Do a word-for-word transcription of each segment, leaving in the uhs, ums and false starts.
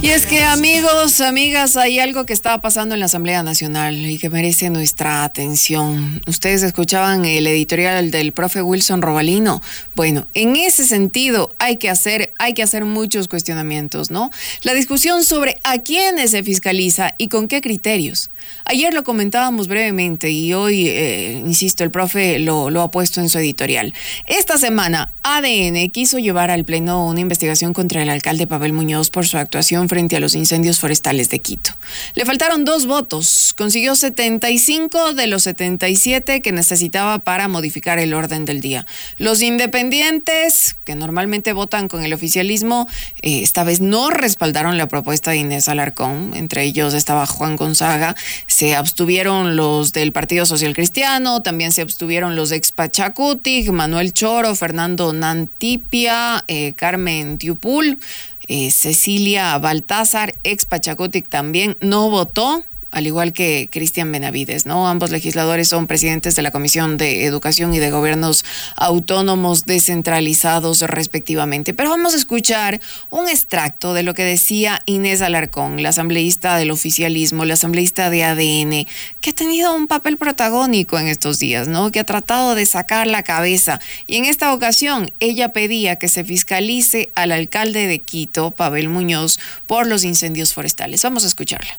Y es que, amigos, amigas, hay algo que está pasando en la Asamblea Nacional y que merece nuestra atención. Ustedes escuchaban el editorial del profe Wilson Robalino. Bueno, en ese sentido hay que hacer, hay que hacer muchos cuestionamientos, ¿no? La discusión sobre a quiénes se fiscaliza y con qué criterios. Ayer lo comentábamos brevemente y hoy, eh, insisto, el profe lo, lo ha puesto en su editorial. Esta semana, A D N quiso llevar al Pleno una investigación contra el alcalde Pavel Muñoz por su actuación frente a los incendios forestales de Quito. Le faltaron dos votos. Consiguió setenta y cinco de los setenta y siete que necesitaba para modificar el orden del día. Los independientes, que normalmente votan con el oficialismo, eh, esta vez no respaldaron la propuesta de Inés Alarcón. Entre ellos estaba Juan Gonzaga. Se abstuvieron los del Partido Social Cristiano, también se abstuvieron los ex Pachacutic, Manuel Choro, Fernando Nantipia, eh, Carmen Tiupul. Eh, Cecilia Baltázar, ex Pachacutic, también no votó, al igual que Cristian Benavides, ¿no? Ambos legisladores son presidentes de la Comisión de Educación y de Gobiernos Autónomos Descentralizados, respectivamente. Pero vamos a escuchar un extracto de lo que decía Inés Alarcón, la asambleísta del oficialismo, la asambleísta de A D N, que ha tenido un papel protagónico en estos días, ¿no? Que ha tratado de sacar la cabeza. Y en esta ocasión, ella pedía que se fiscalice al alcalde de Quito, Pavel Muñoz, por los incendios forestales. Vamos a escucharla.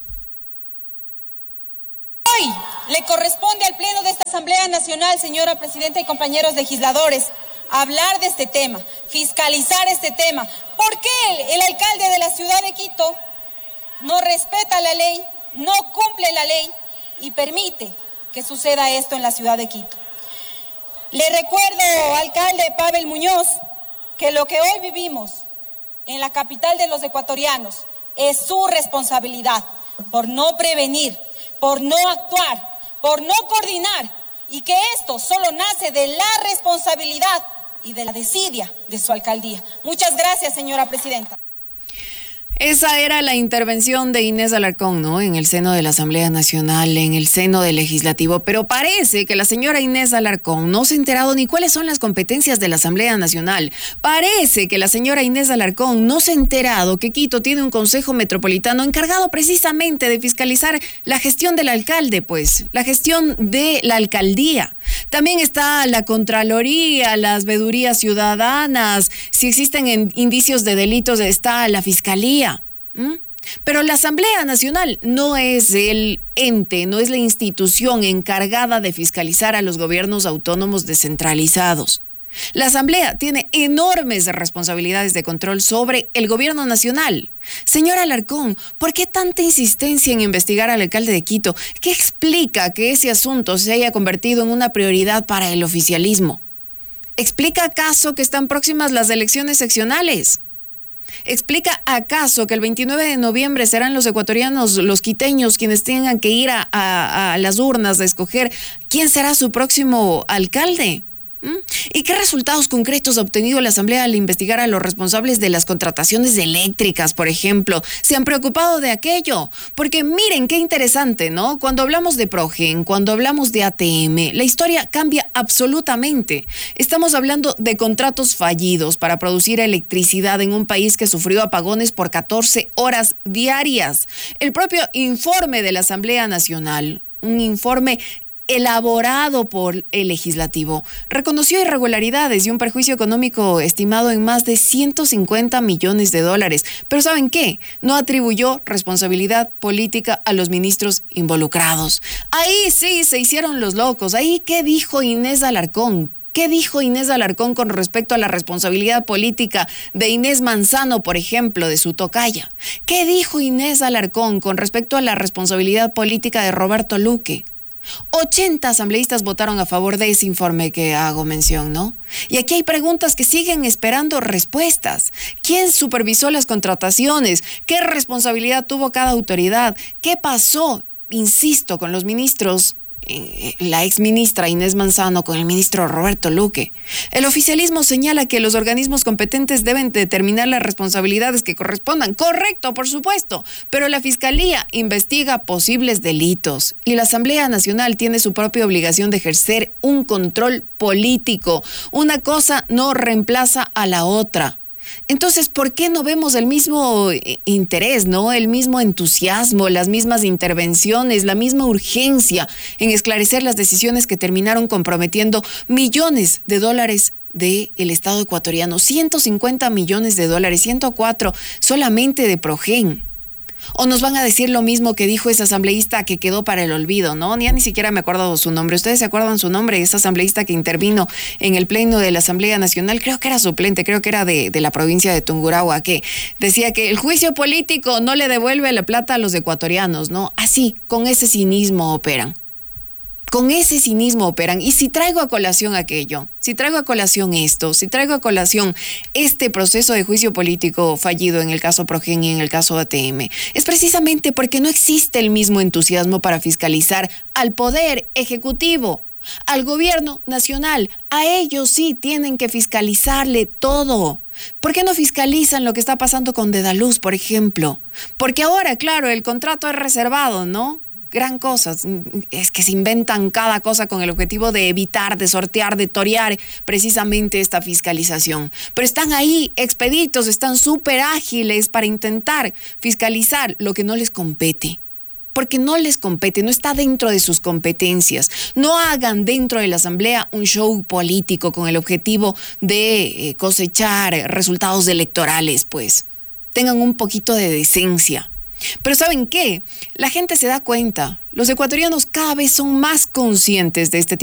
Hoy le corresponde al Pleno de esta Asamblea Nacional, señora Presidenta y compañeros legisladores, hablar de este tema, fiscalizar este tema. ¿Por qué el, el alcalde de la ciudad de Quito no respeta la ley, no cumple la ley y permite que suceda esto en la ciudad de Quito? Le recuerdo, alcalde Pavel Muñoz, que lo que hoy vivimos en la capital de los ecuatorianos es su responsabilidad por no prevenir, por no actuar, por no coordinar, y que esto solo nace de la responsabilidad y de la desidia de su alcaldía. Muchas gracias, señora Presidenta. Esa era la intervención de Inés Alarcón, ¿no? En el seno de la Asamblea Nacional, en el seno del Legislativo. Pero parece que la señora Inés Alarcón no se ha enterado ni cuáles son las competencias de la Asamblea Nacional. Parece que la señora Inés Alarcón no se ha enterado que Quito tiene un consejo metropolitano encargado precisamente de fiscalizar la gestión del alcalde, pues, la gestión de la alcaldía. También está la Contraloría, las veedurías ciudadanas. Si existen indicios de delitos, está la Fiscalía. ¿Mm? Pero la Asamblea Nacional no es el ente, no es la institución encargada de fiscalizar a los gobiernos autónomos descentralizados. La Asamblea tiene enormes responsabilidades de control sobre el gobierno nacional. Señora Alarcón, ¿por qué tanta insistencia en investigar al alcalde de Quito? ¿Qué explica que ese asunto se haya convertido en una prioridad para el oficialismo? ¿Explica acaso que están próximas las elecciones seccionales? ¿Explica acaso que el veintinueve de noviembre serán los ecuatorianos, los quiteños, quienes tengan que ir a, a, a las urnas a escoger quién será su próximo alcalde? ¿Mm? ¿Y qué resultados concretos ha obtenido la Asamblea al investigar a los responsables de las contrataciones eléctricas, por ejemplo? ¿Se han preocupado de aquello? Porque miren qué interesante, ¿no? Cuando hablamos de Progen, cuando hablamos de A T M, la historia cambia absolutamente. Estamos hablando de contratos fallidos para producir electricidad en un país que sufrió apagones por catorce horas diarias. El propio informe de la Asamblea Nacional, un informe elaborado por el legislativo, reconoció irregularidades y un perjuicio económico estimado en más de ciento cincuenta millones de dólares. Pero ¿saben qué? No atribuyó responsabilidad política a los ministros involucrados. Ahí sí se hicieron los locos. Ahí, ¿qué dijo Inés Alarcón? ¿Qué dijo Inés Alarcón con respecto a la responsabilidad política de Inés Manzano, por ejemplo, de su tocaya? ¿Qué dijo Inés Alarcón con respecto a la responsabilidad política de Roberto Luque? ochenta asambleístas votaron a favor de ese informe que hago mención, ¿no? Y aquí hay preguntas que siguen esperando respuestas. ¿Quién supervisó las contrataciones? ¿Qué responsabilidad tuvo cada autoridad? ¿Qué pasó, insisto, con los ministros? La exministra Inés Manzano con el ministro Roberto Luque. El oficialismo señala que los organismos competentes deben determinar las responsabilidades que correspondan. Correcto, por supuesto, pero la Fiscalía investiga posibles delitos y la Asamblea Nacional tiene su propia obligación de ejercer un control político. Una cosa no reemplaza a la otra. Entonces, ¿por qué no vemos el mismo interés, ¿no? El mismo entusiasmo, las mismas intervenciones, la misma urgencia en esclarecer las decisiones que terminaron comprometiendo millones de dólares del Estado ecuatoriano? ciento cincuenta millones de dólares, ciento cuatro solamente de Progen. O nos van a decir lo mismo que dijo esa asambleísta que quedó para el olvido, ¿no? Ya ni siquiera me acuerdo su nombre. ¿Ustedes se acuerdan su nombre? Esa asambleísta que intervino en el pleno de la Asamblea Nacional, creo que era suplente, creo que era de, de la provincia de Tungurahua, que decía que el juicio político no le devuelve la plata a los ecuatorianos, ¿no? Así, con ese cinismo operan. Con ese cinismo operan. Y si traigo a colación aquello, si traigo a colación esto, si traigo a colación este proceso de juicio político fallido en el caso Progen y en el caso A T M, es precisamente porque no existe el mismo entusiasmo para fiscalizar al Poder Ejecutivo, al Gobierno Nacional. A ellos sí tienen que fiscalizarle todo. ¿Por qué no fiscalizan lo que está pasando con Dedaluz, por ejemplo? Porque ahora, claro, el contrato es reservado, ¿no? Gran cosa, es que se inventan cada cosa con el objetivo de evitar, de sortear, de torear precisamente esta fiscalización. Pero están ahí expeditos, están súper ágiles para intentar fiscalizar lo que no les compete. Porque no les compete, no está dentro de sus competencias. No hagan dentro de la Asamblea un show político con el objetivo de cosechar resultados electorales, pues. Tengan un poquito de decencia. Pero ¿saben qué? La gente se da cuenta. Los ecuatorianos cada vez son más conscientes de este tipo